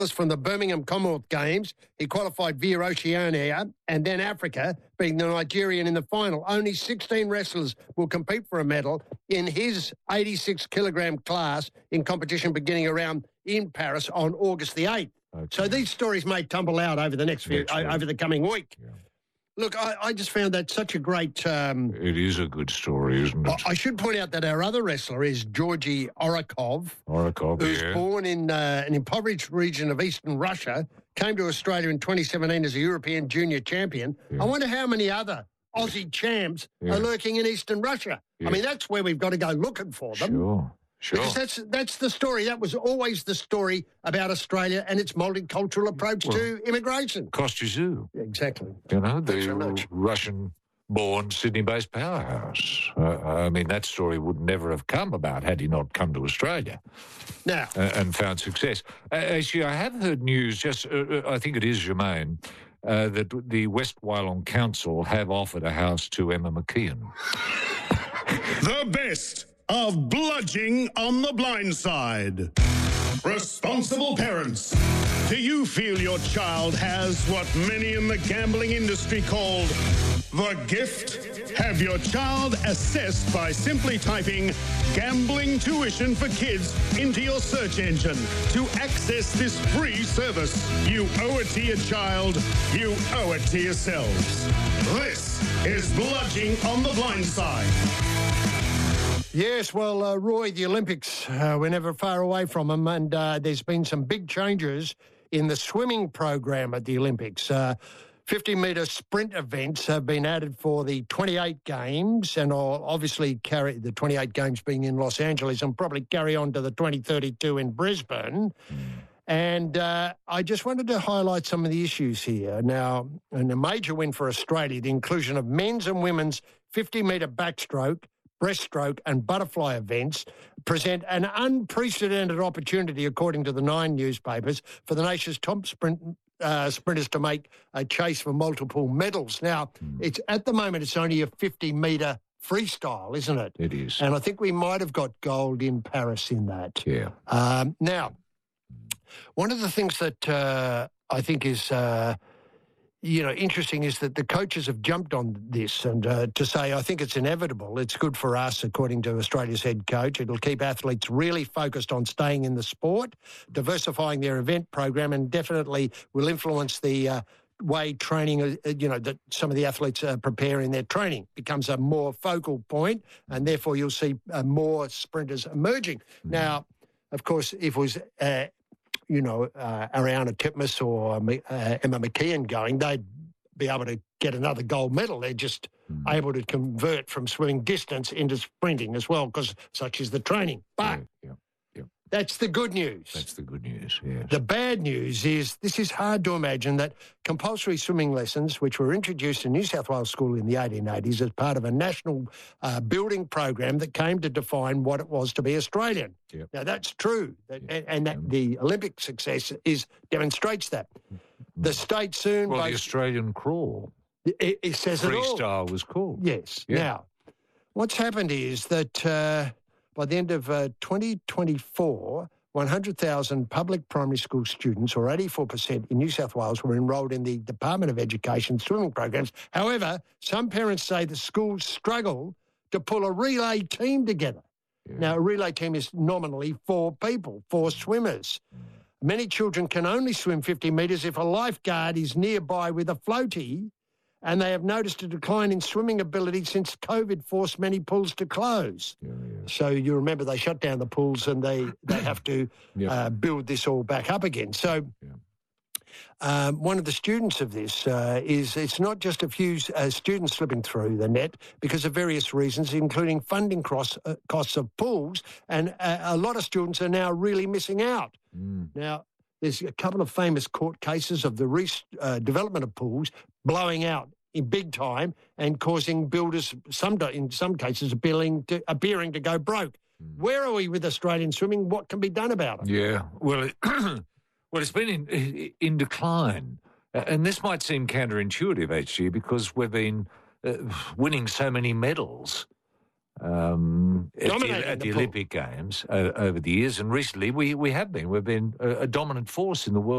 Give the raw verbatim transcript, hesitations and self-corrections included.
from the Birmingham Commonwealth Games. He qualified via Oceania and then Africa, being the Nigerian in the final. Only sixteen wrestlers will compete for a medal in his eighty-six kilogram class in competition beginning around in Paris on August the eighth. Okay. So these stories may tumble out over the next few, next over the coming week. Yeah. Look, I, I just found that such a great... Um, it is a good story, isn't it? I, I should point out that our other wrestler is Georgy Orakov. Orakov, who's yeah. born in uh, an impoverished region of eastern Russia, came to Australia in twenty seventeen as a European junior champion. Yeah. I wonder how many other Aussie champs yeah. are lurking in eastern Russia. Yeah. I mean, that's where we've got to go looking for them. Sure. Sure. Because that's that's the story. That was always the story about Australia and its multicultural approach well, to immigration. Kostyazoo. Exactly. You know, the Russian-born Sydney-based powerhouse. Uh, I mean, that story would never have come about had he not come to Australia. Now. Uh, and found success. Uh, actually, I have heard news, just uh, I think it is germane, uh, that the West Wyalong Council have offered a house to Emma McKeon. The best of Bludging on the Blind Side. Responsible parents, do you feel your child has what many in the gambling industry called the gift? Have your child assessed by simply typing gambling tuition for kids into your search engine to access this free service. You owe it to your child. You owe it to yourselves. This is Bludging on the Blind Side. Yes, well, uh, Roy, the Olympics, uh, we're never far away from them, and uh, there's been some big changes in the swimming program at the Olympics. Uh, fifty-metre sprint events have been added for the twenty-eight games, and will obviously carry the twenty-eight games being in Los Angeles and probably carry on to the twenty thirty-two in Brisbane. And uh, I just wanted to highlight some of the issues here. Now, and a major win for Australia, the inclusion of men's and women's fifty-metre backstroke, breaststroke and butterfly events present an unprecedented opportunity, according to the Nine newspapers, for the nation's top sprint uh, sprinters to make a chase for multiple medals. Now, mm. it's at the moment, it's only a fifty-metre freestyle, isn't it? It is. And I think we might have got gold in Paris in that. Yeah. Um, now, one of the things that uh, I think is... Uh, you know, interesting is that the coaches have jumped on this and uh, to say, I think it's inevitable. It's good for us, according to Australia's head coach. It'll keep athletes really focused on staying in the sport, diversifying their event program, and definitely will influence the uh, way training, uh, you know, that some of the athletes uh, prepare in their training. Becomes a more focal point, and therefore you'll see uh, more sprinters emerging. Mm-hmm. Now, of course, if it was... Uh, you know, uh, Ariana Titmus or uh, Emma McKeon going, they'd be able to get another gold medal. They're just mm. able to convert from swimming distance into sprinting as well, because such is the training. But yeah, yeah, yeah. that's the good news. That's the good news, yes. The bad news is this is hard to imagine that compulsory swimming lessons, which were introduced in New South Wales School in the eighteen eighties as part of a national uh, building program that came to define what it was to be Australian. Yep. Now, that's true, that, yep. and, and that the Olympic success is demonstrates that. The state soon... Well, the Australian crawl. It, it says it all. Freestyle was called. Yes. Yeah. Now, what's happened is that uh, by the end of uh, twenty twenty-four, one hundred thousand public primary school students, or eighty-four percent in New South Wales, were enrolled in the Department of Education swimming programs. However, some parents say the schools struggle to pull a relay team together. Yeah. Now, a relay team is nominally four people, four swimmers. Mm. Many children can only swim fifty metres if a lifeguard is nearby with a floaty, and they have noticed a decline in swimming ability since COVID forced many pools to close. Yeah, yeah. So you remember they shut down the pools and they, they have to yep. uh, build this all back up again. So yeah. um, one of the students of this uh, is it's not just a few uh, students slipping through the net because of various reasons, including funding costs, uh, costs of pools, and uh, a lot of students are now really missing out. Mm. Now, there's a couple of famous court cases of the re- uh, development of pools blowing out in big time and causing builders, some in some cases, appearing to, appearing to go broke. Mm. Where are we with Australian swimming? What can be done about it? Yeah, well, it, well, it's been in, in decline. And this might seem counterintuitive, H G, because we've been uh, winning so many medals. um, at Dominating the, at the the pool. Olympic Games uh, over the years, and recently we, we have been. We've been a, a dominant force in the world.